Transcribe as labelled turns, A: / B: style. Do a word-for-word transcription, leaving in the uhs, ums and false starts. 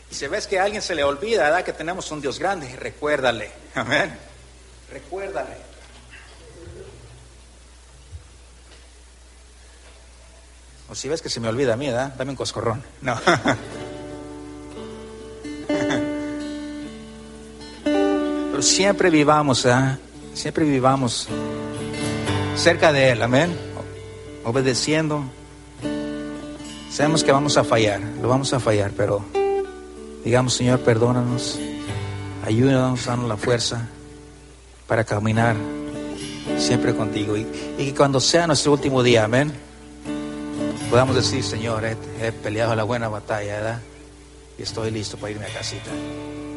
A: Si ves que a alguien se le olvida, ¿verdad?, que tenemos un Dios grande, recuérdale. Amén. Recuérdale. O si ves que se me olvida a mí, ¿verdad?, dame un coscorrón. No. Pero siempre vivamos, ¿verdad?, siempre vivamos cerca de Él. Amén. Obedeciendo. Sabemos que vamos a fallar, lo vamos a fallar, pero digamos: Señor, perdónanos, ayúdanos, danos la fuerza para caminar siempre contigo. Y, y que cuando sea nuestro último día, amén, podamos decir: Señor, he, he peleado la buena batalla, ¿verdad?, y estoy listo para irme a casita.